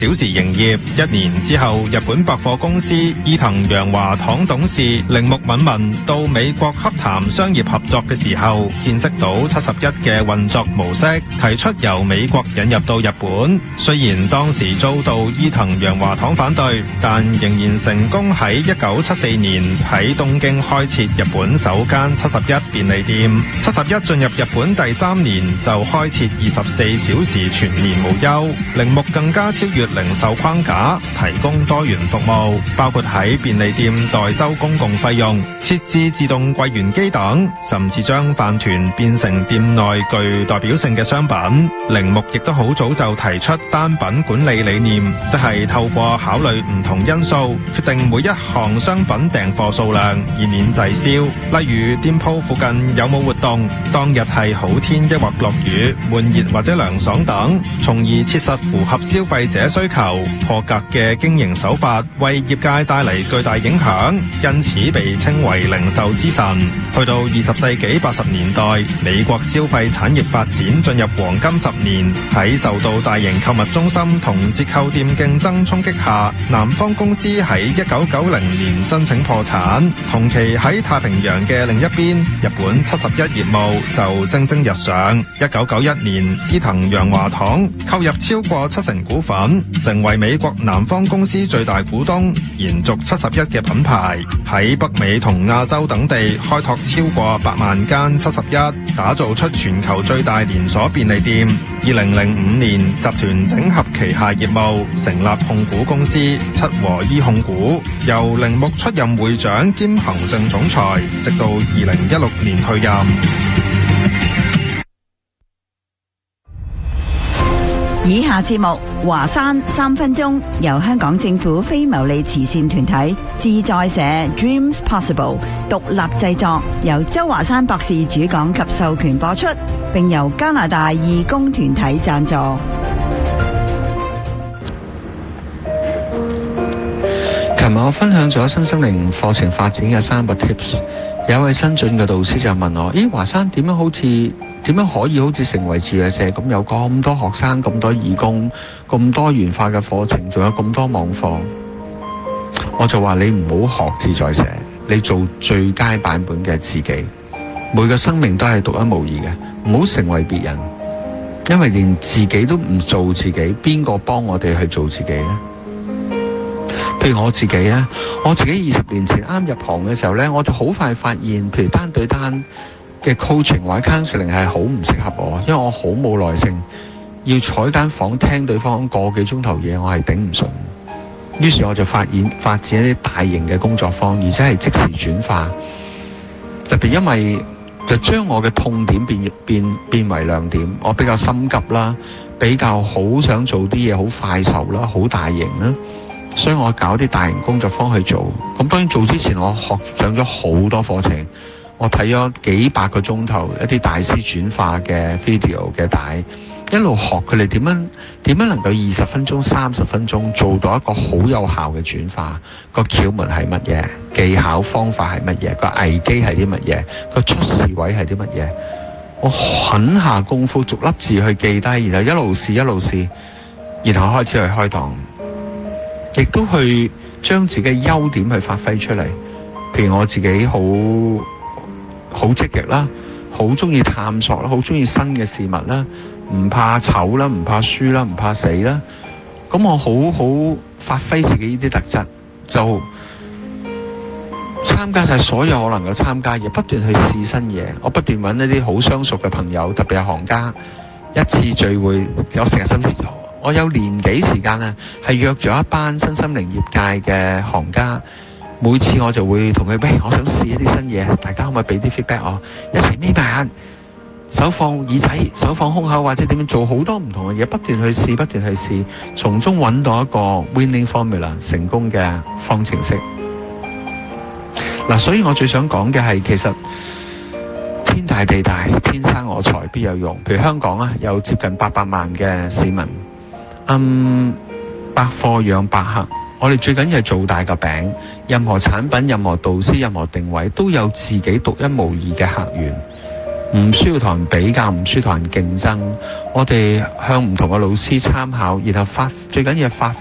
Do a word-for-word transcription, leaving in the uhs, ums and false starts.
小時營業。一年之後，日本百貨公司伊藤洋華堂董事鈴木敏文到美國洽談商業合作嘅時候，見識到七十一嘅運作模式，提出由美國引入到日本。雖然當時遭到伊藤洋華堂反對，但仍然成功喺一九七四年喺東京開設日本首間七十一便利店。七十一進入日本第三年就開設二十四小時全年無休。鈴木更加超越零售框架，提供多元服務，包括喺便利店代收公共費用、設置自動櫃員機等，甚至將飯團變成店內具代表性嘅商品。鈴木亦都好早就提出單品管理理念，即係透過考慮唔同因素，決定每一項商品訂貨數量，以免滯銷。例如店鋪附近有冇活動，當日係好天抑或落雨，悶熱或者涼爽等，從而切實符合消費者需求。破格嘅經營手法為業界帶嚟巨大影響，因此被稱為零售之神。去到二十世紀八十年代，美國消費產業發展進入黃金十年，喺受到大型購物中心同折扣店競爭衝擊下，南方公司喺一九九零年申請破產。同期喺太平洋嘅另一邊，日本七十一業務就蒸蒸日上。一九九一年，伊藤洋華堂購入超過七成股份，成為美國南方公司最大股東，延續七十一嘅品牌，喺北美同亞洲等地開拓超過百萬間七十一，打造出全球最大連鎖便利店。二零零五年，集團整合旗下業務，成立控股公司七和衣控股，由鈴木出任會長兼行政總裁，直到二零一六年退任。 以下節目華山三分鐘，由香港政府非牟利慈善團體自在社 Dreams Possible 獨立製作，由周華山博士主講及授權播出，並由加拿大義工團體贊助。 琴日我分享咗身心靈課程發展嘅三個 tips， 有一位新進嘅導師就問我：咦，華山點樣好似點樣可以好似成為自在社咁有咁多學生、咁多義工、咁多元化嘅課程，仲有咁多網課？我就話你唔好學自在社，你做最佳版本嘅自己。每個生命都係獨一無二嘅，唔好成為別人，因為連自己都唔做自己，邊個幫我哋去做自己呢？譬如我自己咧，我自己二十年前啱入行嘅時候咧，我就好快發現，譬如單對單嘅 coaching 或者 counseling 係好唔適合我，因為我好冇耐性，要坐喺間房聽對方個幾鐘頭嘢，我係頂唔順。於是我就發現發展一啲大型嘅工作坊，而且係即時轉化。特別因為就將我嘅痛點變變變為亮點，我比較心急啦，比較好想做啲嘢好快手啦，好大型啦。所以我搞啲大型工作坊去做，咁當然做之前我學上咗好多課程，我睇咗幾百個鐘頭一啲大師轉化嘅 video 嘅帶，一路學佢哋點樣點樣能夠二十分鐘、三十分鐘做到一個好有效嘅轉化，個竅門係乜嘢，技巧方法係乜嘢，個危機係啲乜嘢，個出事位係啲乜嘢，我狠下功夫逐粒字去記低，然後一路試一路試，然後開始去開檔。亦都去將自己嘅優點去發揮出嚟，譬如我自己好好積極啦，好中意探索啦，好中意新嘅事物啦，唔怕醜啦，唔怕輸啦，唔怕死啦。咁我好好發揮自己呢啲特質，就參加晒所有我能夠參加嘢，不斷去試新嘢。我不斷揾一啲好相熟嘅朋友，特別係行家，一次聚會有成日甚至我有年幾時間啊，係約咗一班身心靈業界嘅行家，每次我就會同佢，喂，我想試一啲新嘢，大家可唔可以俾啲 feedback 我？一齊眯埋眼，手放耳仔，手放胸口，或者點樣做好多唔同嘅嘢，不斷去試，不斷去試，從中揾到一個 winning formula 成功嘅方程式。嗱，所以我最想講嘅係，其實天大地大，天生我材必有用。譬如香港啊，有接近八百萬嘅市民。嗯，百貨養百客，我哋最緊要係做大個餅，任何產品、任何導師、任何定位都有自己獨一無二嘅客源。 唔需要同人比較，唔需要同人競爭。我哋向唔同嘅老師參考，然後發最緊要係發